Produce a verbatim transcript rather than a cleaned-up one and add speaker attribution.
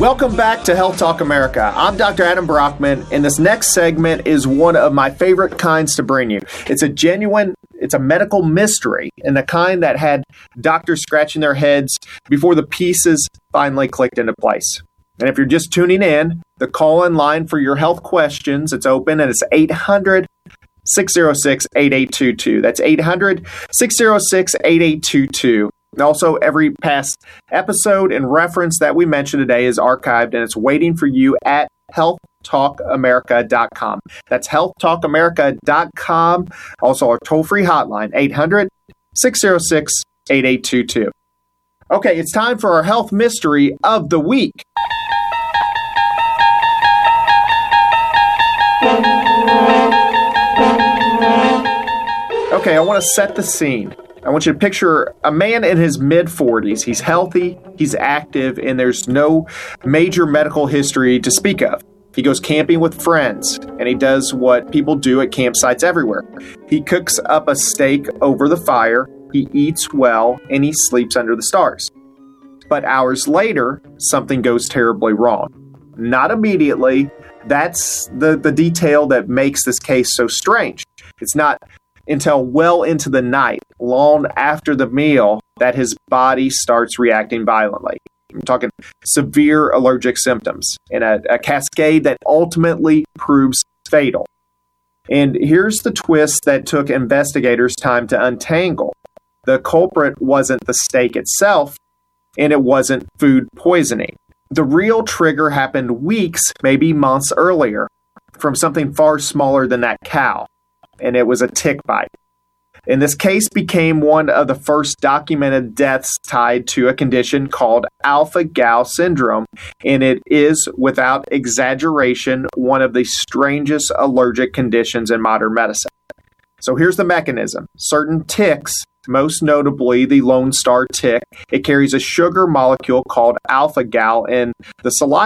Speaker 1: Welcome back to Health Talk America. I'm Doctor Adam Brockman, and this next segment is one of my favorite kinds to bring you. It's a genuine, it's a medical mystery, and the kind that had doctors scratching their heads before the pieces finally clicked into place. And if you're just tuning in, the call-in line for your health questions, it's open, and it's eight hundred, six oh six, eight eight two two. That's eight hundred, six oh six, eight eight two two. And also, every past episode and reference that we mentioned today is archived, and it's waiting for you at health talk america dot com. That's health talk america dot com. Also, our toll-free hotline, eight hundred, six oh six, eight eight two two. Okay, it's time for our health mystery of the week. Okay, I want to set the scene. I want you to picture a man in his mid-forties. He's healthy, he's active, and there's no major medical history to speak of. He goes camping with friends, and he does what people do at campsites everywhere. He cooks up a steak over the fire, he eats well, and he sleeps under the stars. But hours later, something goes terribly wrong. Not immediately. That's the, the detail that makes this case so strange. It's not until well into the night, long after the meal, that his body starts reacting violently. I'm talking severe allergic symptoms and a, a cascade that ultimately proves fatal. And here's the twist that took investigators time to untangle. The culprit wasn't the steak itself, and it wasn't food poisoning. The real trigger happened weeks, maybe months earlier, from something far smaller than that cow. And it was a tick bite. And this case became one of the first documented deaths tied to a condition called alpha-gal syndrome, and it is, without exaggeration, one of the strangest allergic conditions in modern medicine. So here's the mechanism. Certain ticks, most notably the Lone Star tick, it carries a sugar molecule called alpha-gal in the saliva.